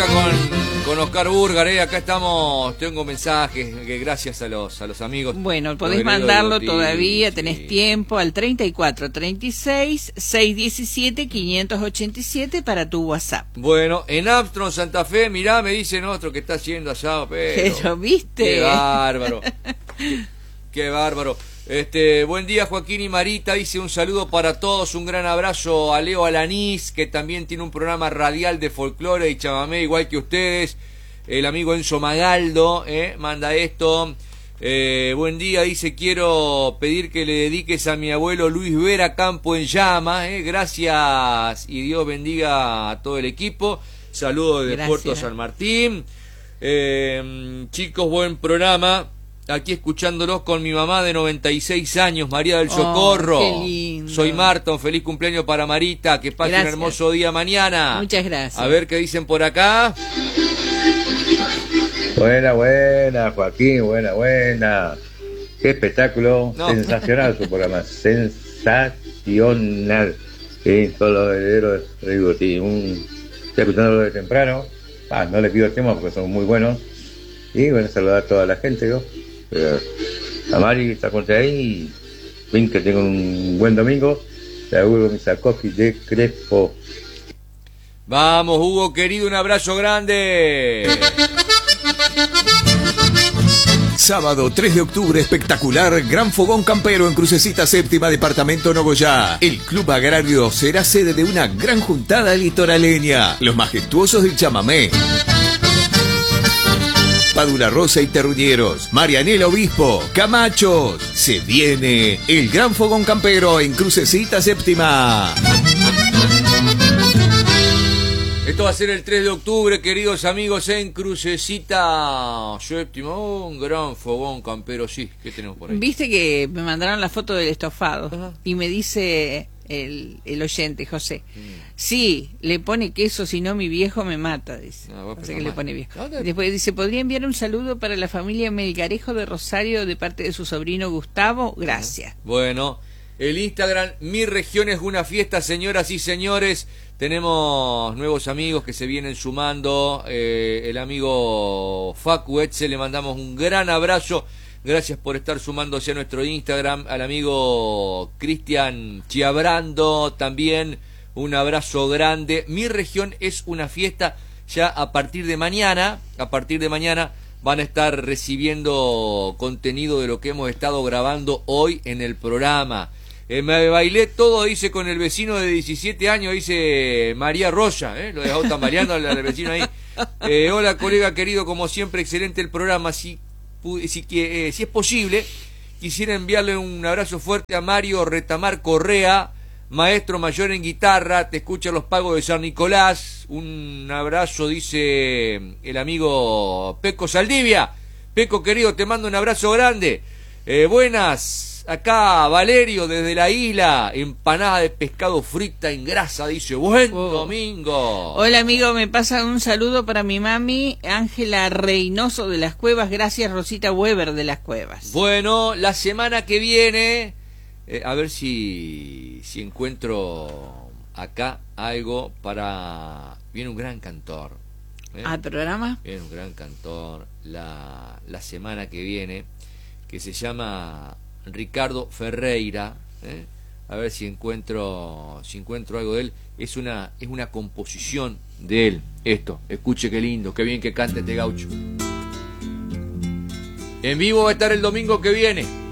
acá con Oscar Burgar, acá estamos, tengo mensajes, que gracias a los amigos. Bueno, podés mandarlo todavía, tenés tiempo, al 34 36 617 587 para tu WhatsApp. Bueno, en Armstrong, Santa Fe, mirá, me dicen otro que está haciendo allá, pero ¿viste? Qué bárbaro, qué bárbaro. Buen día Joaquín y Marita, dice un saludo para todos, un gran abrazo a Leo Alanís, que también tiene un programa radial de folclore y chamamé igual que ustedes, el amigo Enzo Magaldo, manda esto, buen día, dice quiero pedir que le dediques a mi abuelo Luis Vera Campo en Llama, gracias y Dios bendiga a todo el equipo, saludos de Puerto San Martín, chicos buen programa. Aquí escuchándolos con mi mamá de 96 años, María del Socorro. Qué lindo. Soy Marta, un feliz cumpleaños para Marita, que pase un hermoso día mañana. Muchas gracias. A ver qué dicen por acá. Buena, Joaquín, buena. Qué espectáculo, sensacional su programa, sensacional. Sí, todos los herederos de Rigotti. Estoy escuchándolo de temprano, no le pido tema porque son muy buenos. Y bueno, saludar a toda la gente, ¿no? A Mari está contra ahí, ven que tengo un buen domingo. Te auguro Misakowski de Crespo. Vamos, Hugo querido, un abrazo grande. Sábado 3 de octubre, espectacular, gran fogón campero en Crucecita Séptima, departamento Nogoyá. El Club Agrario será sede de una gran juntada litoraleña. Los majestuosos del chamamé. Padula Rosa y Terruñeros, Marianela Obispo, Camachos. Se viene el gran fogón campero en Crucecita Séptima. Esto va a ser el 3 de octubre, queridos amigos, en Crucecita Séptima. Un gran fogón campero, sí. ¿Qué tenemos por ahí? Viste que me mandaron la foto del estofado. Y me dice el oyente, José. Sí, le pone queso, si no mi viejo me mata, dice. No sé qué le pone viejo. Después dice, ¿podría enviar un saludo para la familia Melgarejo de Rosario de parte de su sobrino Gustavo? Gracias. Bueno, el Instagram, Mi Región es una fiesta, señoras y señores. Tenemos nuevos amigos que se vienen sumando. El amigo Facu Etze, le mandamos un gran abrazo. Gracias por estar sumándose a nuestro Instagram. Al amigo Cristian Chiabrando también. Un abrazo grande. Mi Región es una fiesta. Ya a partir de mañana van a estar recibiendo contenido de lo que hemos estado grabando hoy en el programa. Me bailé todo, dice, con el vecino de 17 años, dice María Rosa, lo dejó tambaleando al vecino ahí. Hola colega querido, como siempre excelente el programa. Si es posible, quisiera enviarle un abrazo fuerte a Mario Retamar Correa, maestro mayor en guitarra, te escucha los pagos de San Nicolás. Un abrazo, dice el amigo Peco Saldivia. Peco querido, te mando un abrazo grande. Buenas, acá Valerio desde la isla, empanada de pescado frita en grasa, dice, buen domingo. Hola amigo, me pasa un saludo para mi mami Ángela Reynoso de las Cuevas, gracias Rosita Weber de las Cuevas. Bueno, la semana que viene, a ver si encuentro acá algo para... Viene un gran cantor. ¿Al programa? Viene un gran cantor la semana que viene, que se llama Ricardo Ferreira. A ver si encuentro algo de él. Es una composición de él. Esto, escuche qué lindo, qué bien que canta este gaucho. En vivo va a estar el domingo que viene.